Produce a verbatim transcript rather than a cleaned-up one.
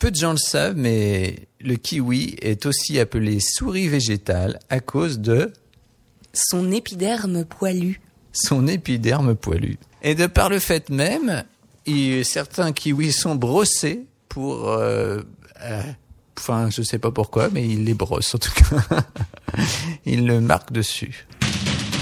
peu de gens le savent, mais le kiwi est aussi appelé souris végétale à cause de son épiderme poilu. Son épiderme poilu. Et de par le fait même, il, certains kiwis sont brossés pour... Euh, euh, enfin, je sais pas pourquoi, mais ils les brossent en tout cas. Ils le marquent dessus.